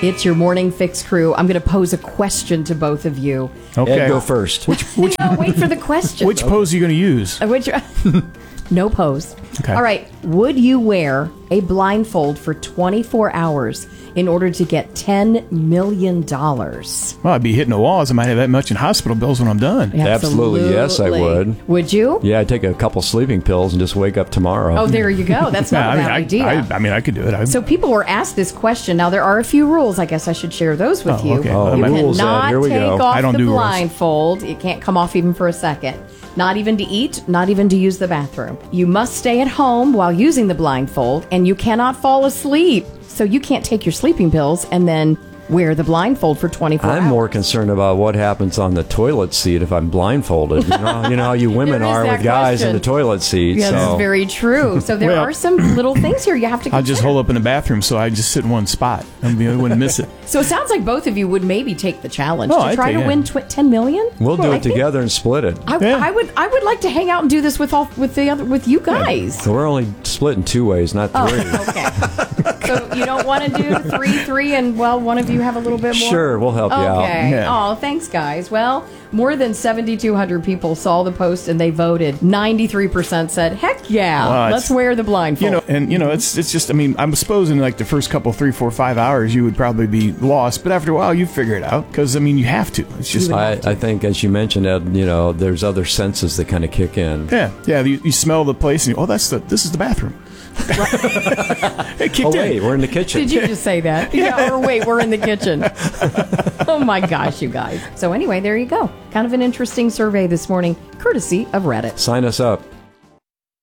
It's your Morning Fix crew. I'm going to pose a question to both of you. Okay. Ed, go first. No, wait for the question. Which pose are you going to use? Which no pose. Okay. All right. Would you wear a blindfold for 24 hours in order to get $10 million? Well, I'd be hitting the walls. I might have that much in hospital bills when I'm done. Absolutely, yes, I would. Would you? Yeah, I'd take a couple sleeping pills and just wake up tomorrow. Oh, there you go. That's not a bad idea. I could do it. So people were asked this question. Now, there are a few rules. I guess I should share those with you. Okay. Oh, You rules, Ed. cannot Here we take go. off I don't the do rules. blindfold. It can't come off even for a second. Not even to eat, not even to use the bathroom. You must stay at home while using the blindfold, and you cannot fall asleep. So you can't take your sleeping pills and then wear the blindfold for 24 hours. I'm more concerned about what happens on the toilet seat if I'm blindfolded. You know how you women There is are that with guys in question. the toilet seat. Yeah, so. this is very true. So there Well, are some little things here you have to consider. I'll just hole up in the bathroom so I just sit in one spot. I wouldn't miss it. So it sounds like both of you would maybe take the challenge Oh, to I'd try take to it. win $10 million. We'll do I it think together and split it. Yeah. I would like to hang out and do this with you guys. So we're only split in 2 ways, not 3. Okay. So you don't want to do 3, and one of you have a little bit more? Sure, we'll help you out. Okay. Yeah. Oh, thanks, guys. Well, more than 7,200 people saw the post and they voted. 93% said, heck yeah, Well, let's it's- wear the blindfold. It's just, I'm supposing like the first couple, 3, 4, 5 hours, you would probably be lost. But after a while, you figure it out because, you have to. It's just, I think, as you mentioned, Ed, there's other senses that kind of kick in. yeah. You smell the place and this is the bathroom. It kicked Oh, in. wait, we're in the kitchen. Did you just say that? Yeah, or wait, we're in the kitchen. Oh my gosh, you guys. So anyway, there you go. Kind of an interesting survey this morning, courtesy of Reddit. Sign us up.